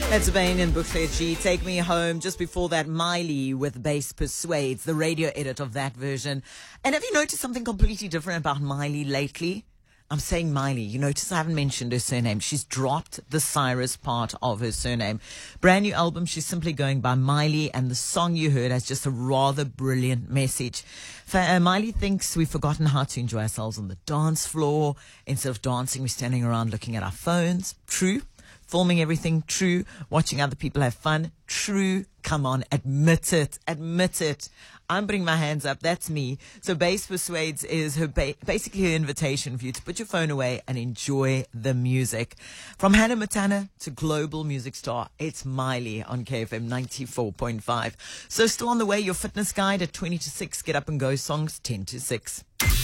That's Bane and Bukhlechi. Take Me Home. Just before that, Miley with Bass Persuades, the radio edit of that version. And have you noticed something completely different about Miley lately? I'm saying Miley. You notice I haven't mentioned her surname. She's dropped the Cyrus part of her surname. Brand new album. She's simply going by Miley. And the song you heard has just a rather brilliant message. Miley thinks we've forgotten how to enjoy ourselves on the dance floor. Instead of dancing, we're standing around looking at our phones. True. Filming everything, true. Watching other people have fun, true. Come on, admit it, admit it. I'm putting my hands up, that's me. So Bass Persuades is her basically her invitation for you to put your phone away and enjoy the music. From Hannah Montana to global music star, it's Miley on KFM 94.5. So still on the way, your fitness guide at 20 to 6, Get Up and Go songs 10 to 6.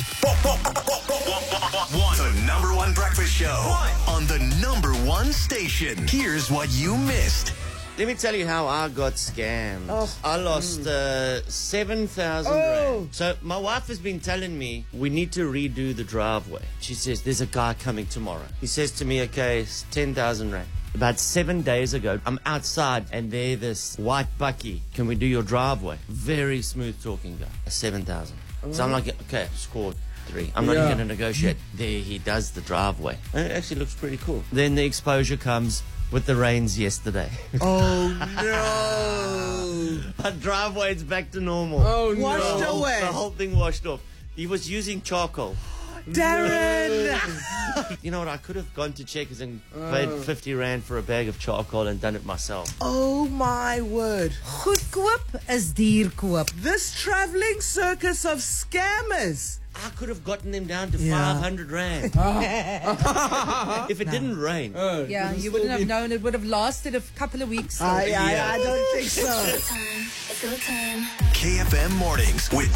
The number one breakfast show on the number one station. Here's what you missed. Let me tell you how I got scammed. I lost 7,000 rand. So my wife has been telling me we need to redo the driveway. She says, there's a guy coming tomorrow. He says to me, okay, it's 10,000 rand. About 7 days ago, I'm outside and there's this white bucky. Can we do your driveway? Very smooth talking guy. 7,000. So I'm like, okay, scored 3. I'm not even going to negotiate. There he does the driveway. And it actually looks pretty cool. Then the exposure comes with the rains yesterday. Oh, no. Our driveway is back to normal. Oh, washed away. The whole thing washed off. He was using charcoal. Darren! You know what? I could have gone to Checkers and paid 50 rand for a bag of charcoal and done it myself. Oh, my word. Goedkoop is duur koop. This traveling circus of scammers. I could have gotten them down to 500 rand. If it didn't rain. Yeah, you wouldn't have known. It would have lasted a couple of weeks. I don't think so. KFM Mornings with